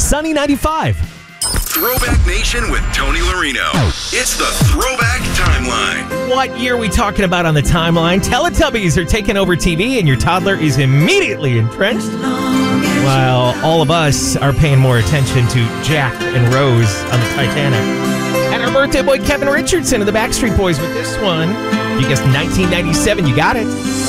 Sunny 95. Throwback Nation with Tony Larino. It's the Throwback Timeline. What year are we talking about on the timeline? Teletubbies are taking over TV and your toddler is immediately entrenched, while all of us are paying more attention to Jack and Rose on the Titanic. And our birthday boy Kevin Richardson of the Backstreet Boys with this one. You guessed 1997, you got it.